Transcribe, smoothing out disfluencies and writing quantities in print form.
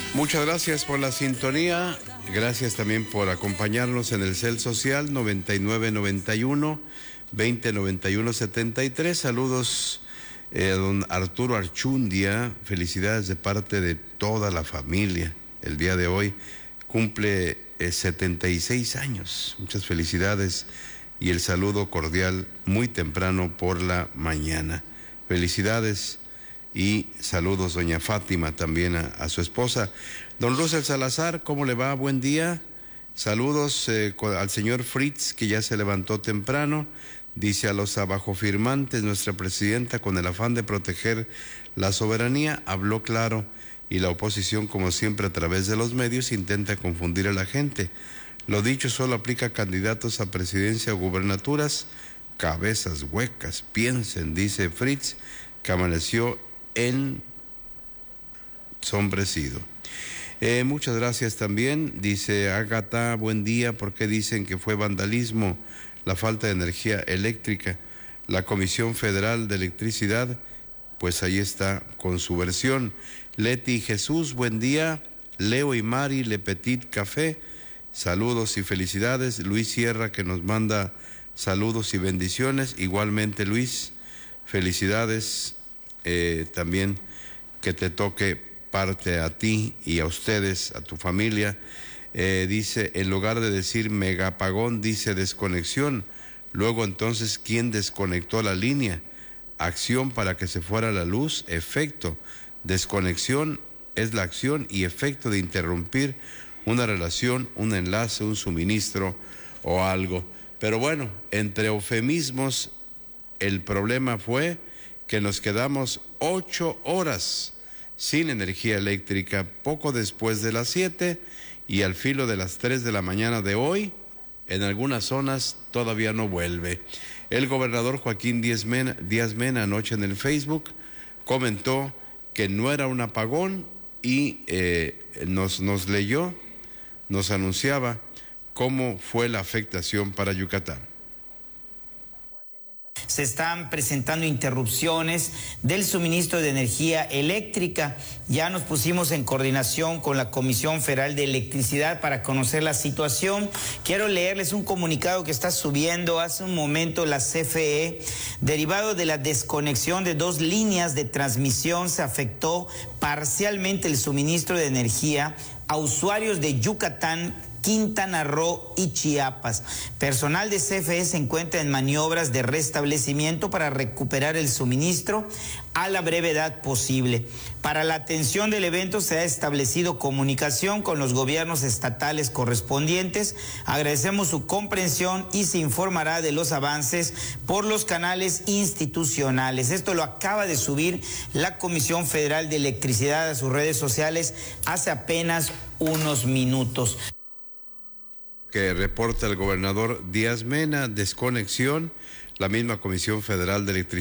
Muchas gracias por la sintonía, gracias también por acompañarnos en el Cel Social 9991-2091-73. Saludos a don Arturo Archundia, felicidades de parte de toda la familia. El día de hoy cumple 76 años, muchas felicidades y el saludo cordial muy temprano por la mañana. Felicidades. Y saludos, doña Fátima, también a su esposa. Don Russell Salazar, ¿cómo le va? Buen día. Saludos al señor Fritz, que ya se levantó temprano. Dice a los abajofirmantes, nuestra presidenta, con el afán de proteger la soberanía, habló claro y la oposición, como siempre, a través de los medios, intenta confundir a la gente. Lo dicho solo aplica a candidatos a presidencia o gubernaturas. Cabezas huecas, piensen, dice Fritz, que amaneció ensombrecido. Muchas gracias también, dice Ágata, buen día. ¿Por qué dicen que fue vandalismo la falta de energía eléctrica? La Comisión Federal de Electricidad, pues ahí está con su versión. Leti Jesús, buen día. Leo y Mari, Le Petit Café, saludos y felicidades. Luis Sierra, que nos manda saludos y bendiciones. Igualmente, Luis, felicidades. También que te toque parte a ti y a ustedes, a tu familia. Dice, en lugar de decir megapagón, dice desconexión. Luego entonces, ¿quién desconectó la línea? Acción para que se fuera la luz, efecto. Desconexión es la acción y efecto de interrumpir una relación, un enlace, un suministro o algo. Pero bueno, entre eufemismos, el problema fue que nos quedamos 8 horas sin energía eléctrica poco después de las 7 y al filo de las 3 de la mañana de hoy, en algunas zonas todavía no vuelve. El gobernador Joaquín Díaz Mena anoche en el Facebook comentó que no era un apagón y nos leyó, nos anunciaba cómo fue la afectación para Yucatán. Se están presentando interrupciones del suministro de energía eléctrica. Ya nos pusimos en coordinación con la Comisión Federal de Electricidad para conocer la situación. Quiero leerles un comunicado que está subiendo hace un momento la CFE. Derivado de la desconexión de 2 líneas de transmisión, se afectó parcialmente el suministro de energía a usuarios de Yucatán, Quintana Roo y Chiapas. Personal de CFE se encuentra en maniobras de restablecimiento para recuperar el suministro a la brevedad posible. Para la atención del evento se ha establecido comunicación con los gobiernos estatales correspondientes. Agradecemos su comprensión y se informará de los avances por los canales institucionales. Esto lo acaba de subir la Comisión Federal de Electricidad a sus redes sociales hace apenas unos minutos. Que reporta el gobernador Díaz Mena, desconexión, la misma Comisión Federal de Electricidad